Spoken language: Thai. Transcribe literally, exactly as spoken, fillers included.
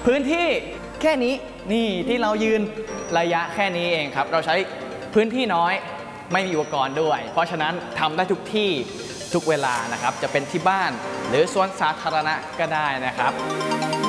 พื้นที่แค่นี้นี่ที่เรายืนระยะแค่นี้เองครับเราใช้พื้นที่น้อยไม่มีอุปกรณ์ด้วยเพราะฉะนั้นทำได้ทุกที่ทุกเวลานะครับจะเป็นที่บ้านหรือสวนสาธารณะก็ได้นะครับ